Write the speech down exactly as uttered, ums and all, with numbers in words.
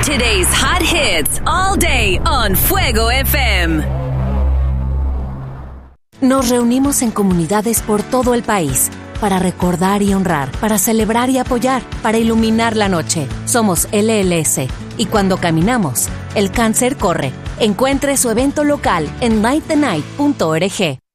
Today's hot hits all day on Fuego F M. Nos reunimos en comunidades por todo el país para recordar y honrar, para celebrar y apoyar, para iluminar la noche. Somos L L S y cuando caminamos, el cáncer corre. Encuentre su evento local en light the night punto org.